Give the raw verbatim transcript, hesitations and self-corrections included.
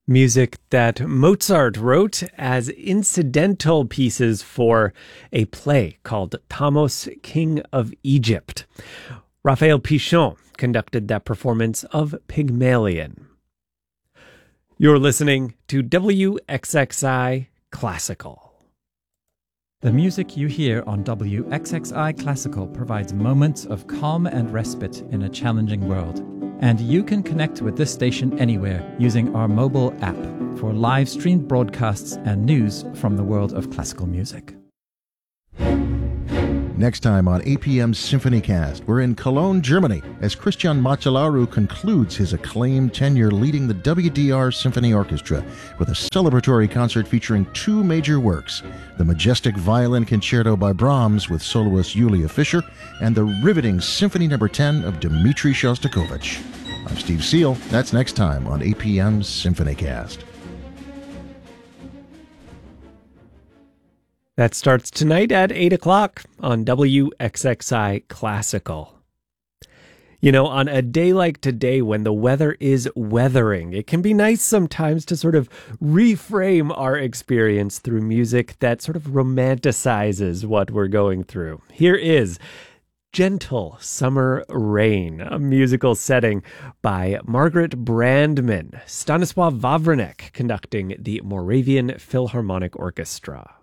Music that Mozart wrote as incidental pieces for a play called Thamos, King of Egypt. Raphael Pichon conducted that performance of Pygmalion. You're listening to W X X I Classical. The music you hear on W X X I Classical provides moments of calm and respite in a challenging world. And you can connect with this station anywhere using our mobile app for live streamed broadcasts and news from the world of classical music. Next time on A P M's SymphonyCast, we're in Cologne, Germany, as Christian Macellaro concludes his acclaimed tenure leading the W D R Symphony Orchestra with a celebratory concert featuring two major works, the majestic Violin Concerto by Brahms with soloist Yulia Fischer, and the riveting Symphony Number ten of Dmitri Shostakovich. I'm Steve Seal. That's next time on A P M's SymphonyCast. That starts tonight at eight o'clock on W X X I Classical. You know, on a day like today when the weather is weathering, it can be nice sometimes to sort of reframe our experience through music that sort of romanticizes what we're going through. Here is Gentle Summer Rain, a musical setting by Margaret Brandman, Stanisław Wawrynek conducting the Moravian Philharmonic Orchestra.